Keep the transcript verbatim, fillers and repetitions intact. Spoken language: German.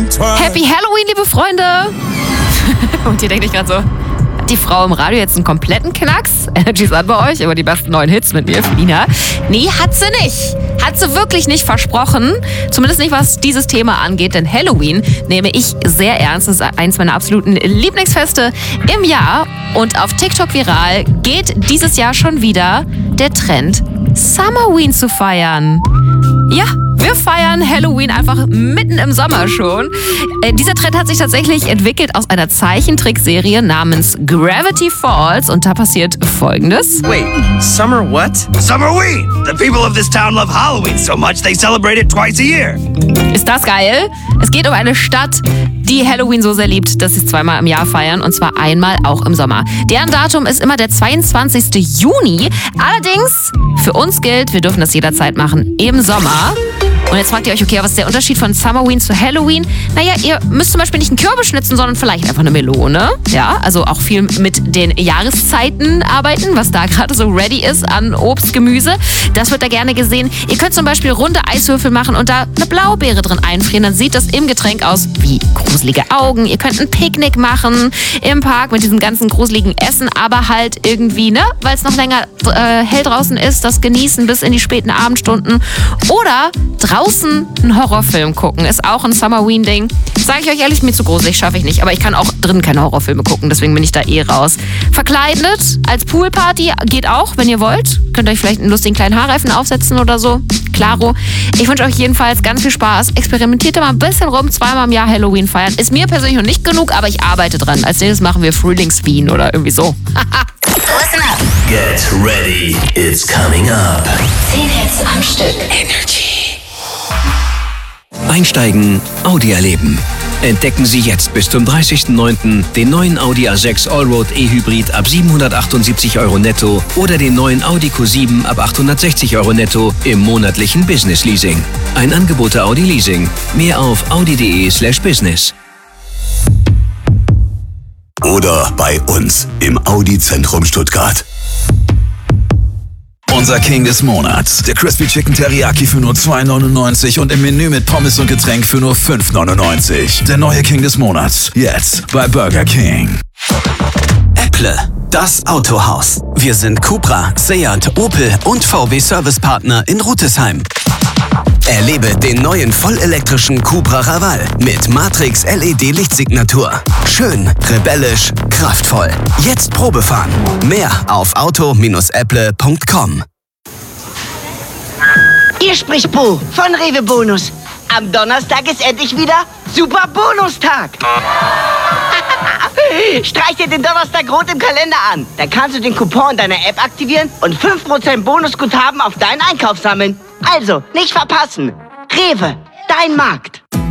Happy Halloween, liebe Freunde! Und ihr denkt euch gerade so, hat die Frau im Radio jetzt einen kompletten Knacks? Energy's an bei euch, über die besten neuen Hits mit mir, Felina. Nee, hat sie nicht. Hat sie wirklich nicht versprochen. Zumindest nicht, was dieses Thema angeht. Denn Halloween nehme ich sehr ernst. Das ist eins meiner absoluten Lieblingsfeste im Jahr. Und auf TikTok viral geht dieses Jahr schon wieder der Trend, Summerween zu feiern. Ja, wir feiern Halloween einfach mitten im Sommer schon. Äh, dieser Trend hat sich tatsächlich entwickelt aus einer Zeichentrickserie namens Gravity Falls und da passiert Folgendes. Wait, summer what? Summerween! The people of this town love Halloween so much they celebrate it twice a year. Ist das geil? Es geht um eine Stadt, die Halloween so sehr liebt, dass sie es zweimal im Jahr feiern und zwar einmal auch im Sommer. Deren Datum ist immer der zweiundzwanzigsten Juni. Allerdings, für uns gilt, wir dürfen das jederzeit machen, im Sommer. Und jetzt fragt ihr euch, okay, was ist der Unterschied von Summerween zu Halloween? Naja, ihr müsst zum Beispiel nicht einen Kürbis schnitzen, sondern vielleicht einfach eine Melone. Ja, also auch viel mit den Jahreszeiten arbeiten, was da gerade so ready ist an Obst, Gemüse. Das wird da gerne gesehen. Ihr könnt zum Beispiel runde Eiswürfel machen und da eine Blaubeere drin einfrieren. Dann sieht das im Getränk aus wie gruselige Augen. Ihr könnt ein Picknick machen im Park mit diesem ganzen gruseligen Essen, aber halt irgendwie, ne, weil es noch länger äh, hell draußen ist, das genießen bis in die späten Abendstunden. Oder draußen einen Horrorfilm gucken, ist auch ein Summerween-Ding. Sage ich euch ehrlich, mir zu gruselig, schaffe ich nicht. Aber ich kann auch drin keine Horrorfilme gucken, deswegen bin ich da eh raus. Verkleidet als Poolparty geht auch, wenn ihr wollt. Könnt euch vielleicht einen lustigen kleinen Haarreifen aufsetzen oder so. Klaro. Ich wünsche euch jedenfalls ganz viel Spaß. Experimentiert da mal ein bisschen rum, zweimal im Jahr Halloween feiern. Ist mir persönlich noch nicht genug, aber ich arbeite dran. Als nächstes machen wir Frühlingswien oder irgendwie so. Listen up. Get ready, it's coming up. Zehn Hits am Stück. Energy. Einsteigen, Audi erleben. Entdecken Sie jetzt bis zum dreißigsten neunten den neuen Audi A sechs Allroad E-Hybrid ab siebenhundertachtundsiebzig Euro netto oder den neuen Audi Q sieben ab achthundertsechzig Euro netto im monatlichen Business Leasing. Ein Angebot der Audi Leasing. Mehr auf audi.de slash business. Oder bei uns im Audi-Zentrum Stuttgart. Unser King des Monats. Der Crispy Chicken Teriyaki für nur zwei neunundneunzig und im Menü mit Pommes und Getränk für nur fünf neunundneunzig. Der neue King des Monats. Jetzt bei Burger King. Apple, das Autohaus. Wir sind Cupra, Seat, Opel und V W Servicepartner in Rütesheim. Erlebe den neuen vollelektrischen Cupra Raval mit Matrix L E D-Lichtsignatur. Schön, rebellisch, kraftvoll. Jetzt Probefahren. Mehr auf auto Bindestrich apple Punkt com. Hier spricht Bo von Rewe Bonus. Am Donnerstag ist endlich wieder Super Bonustag. Streich dir den Donnerstag rot im Kalender an. Dann kannst du den Coupon in deiner App aktivieren und fünf Prozent Bonusguthaben auf deinen Einkauf sammeln. Also, nicht verpassen. Rewe, dein Markt.